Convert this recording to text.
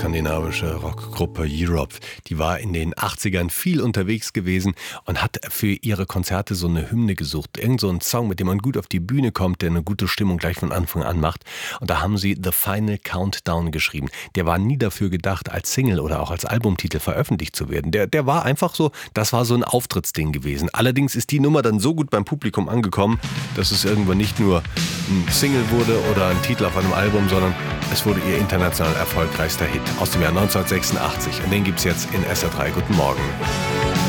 skandinavische Rockgruppe Europe. Die war in den 80ern viel unterwegs gewesen und hat für ihre Konzerte so eine Hymne gesucht. Irgend so einen Song, mit dem man gut auf die Bühne kommt, der eine gute Stimmung gleich von Anfang an macht. Und da haben sie The Final Countdown geschrieben. Der war nie dafür gedacht, als Single oder auch als Albumtitel veröffentlicht zu werden. Der war einfach so, das war so ein Auftrittsding gewesen. Allerdings ist die Nummer dann so gut beim Publikum angekommen, dass es irgendwann nicht nur ein Single wurde oder ein Titel auf einem Album, sondern es wurde ihr international erfolgreichster Hit aus dem Jahr 1986. Und den gibt's jetzt in SR3. Guten Morgen.